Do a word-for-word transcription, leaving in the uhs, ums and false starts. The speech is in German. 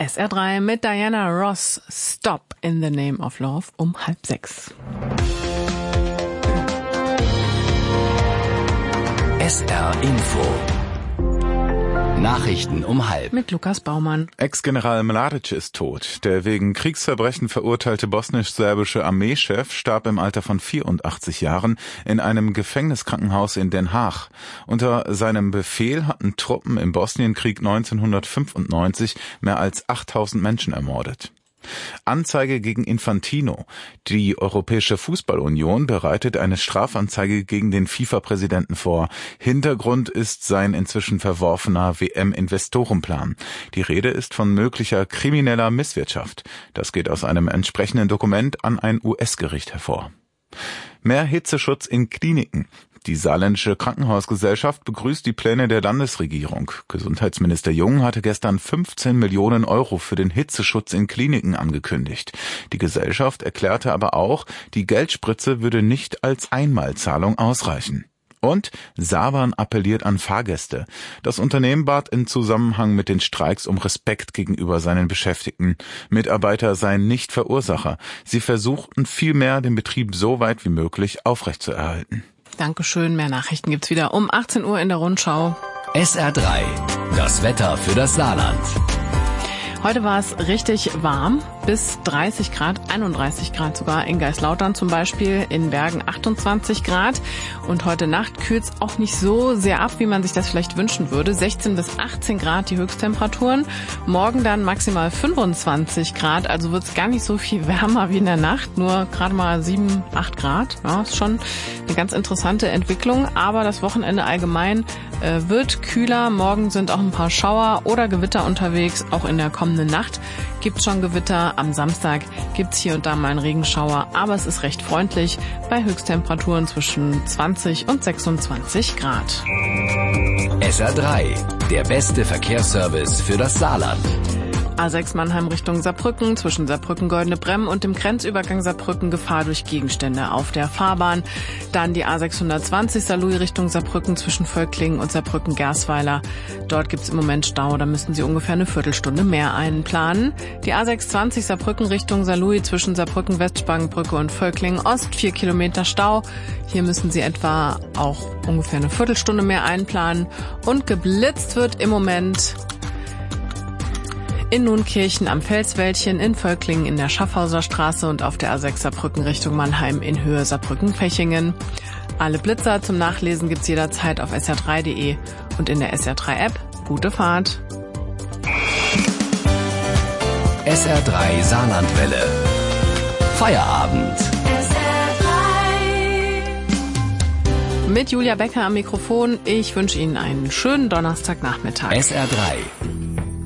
S R drei mit Diana Ross, Stop in the Name of Love um halb sechs. S R Info. Nachrichten um halb. Mit Lukas Baumann. Ex-General Mladic ist tot. Der wegen Kriegsverbrechen verurteilte bosnisch-serbische Armeechef starb im Alter von vierundachtzig Jahren in einem Gefängniskrankenhaus in Den Haag. Unter seinem Befehl hatten Truppen im Bosnienkrieg neunzehnhundertfünfundneunzig mehr als achttausend Menschen ermordet. Anzeige gegen Infantino. Die Europäische Fußballunion bereitet eine Strafanzeige gegen den FIFA-Präsidenten vor. Hintergrund ist sein inzwischen verworfener W M-Investorenplan. Die Rede ist von möglicher krimineller Misswirtschaft. Das geht aus einem entsprechenden Dokument an ein U S-Gericht hervor. Mehr Hitzeschutz in Kliniken. Die Saarländische Krankenhausgesellschaft begrüßt die Pläne der Landesregierung. Gesundheitsminister Jung hatte gestern fünfzehn Millionen Euro für den Hitzeschutz in Kliniken angekündigt. Die Gesellschaft erklärte aber auch, die Geldspritze würde nicht als Einmalzahlung ausreichen. Und Saarbrand appelliert an Fahrgäste. Das Unternehmen bat in Zusammenhang mit den Streiks um Respekt gegenüber seinen Beschäftigten. Mitarbeiter seien nicht Verursacher. Sie versuchten vielmehr, den Betrieb so weit wie möglich aufrechtzuerhalten. Dankeschön. Mehr Nachrichten gibt's wieder um achtzehn Uhr in der Rundschau. S R drei. Das Wetter für das Saarland. Heute war es richtig warm, bis dreißig Grad, einunddreißig Grad sogar in Geislautern zum Beispiel, in Bergen achtundzwanzig Grad. Und heute Nacht kühlt es auch nicht so sehr ab, wie man sich das vielleicht wünschen würde. sechzehn bis achtzehn Grad die Höchsttemperaturen. Morgen dann maximal fünfundzwanzig Grad, also wird es gar nicht so viel wärmer wie in der Nacht, nur gerade mal sieben, acht Grad. Ja, ist schon eine ganz interessante Entwicklung, aber das Wochenende allgemein äh, wird kühler. Morgen sind auch ein paar Schauer oder Gewitter unterwegs, auch in der kommenden Nacht gibt's schon Gewitter. Am Samstag gibt's hier und da mal einen Regenschauer, aber es ist recht freundlich bei Höchsttemperaturen zwischen zwanzig und sechsundzwanzig Grad. S R drei, der beste Verkehrsservice für das Saarland. A sechs Mannheim Richtung Saarbrücken, zwischen Saarbrücken-Goldene Bremm und dem Grenzübergang Saarbrücken Gefahr durch Gegenstände auf der Fahrbahn. Dann die A sechshundertzwanzig Saarlouis Richtung Saarbrücken zwischen Völklingen und Saarbrücken-Gersweiler. Dort gibt's im Moment Stau, da müssten Sie ungefähr eine Viertelstunde mehr einplanen. Die A sechshundertzwanzig Saarbrücken Richtung Saarlouis zwischen Saarbrücken-Westspangenbrücke und Völklingen Ost, vier Kilometer Stau. Hier müssen Sie etwa auch ungefähr eine Viertelstunde mehr einplanen. Und geblitzt wird im Moment in Nunkirchen am Felswäldchen, in Völklingen in der Schaffhauser Straße und auf der A sechs Saarbrücken Richtung Mannheim in Höhe Saarbrücken-Fechingen. Alle Blitzer zum Nachlesen gibt's jederzeit auf S R drei Punkt de und in der S R drei App. Gute Fahrt! S R drei Saarlandwelle. Feierabend. S R drei Mit Julia Becker am Mikrofon. Ich wünsche Ihnen einen schönen Donnerstagnachmittag. S R drei.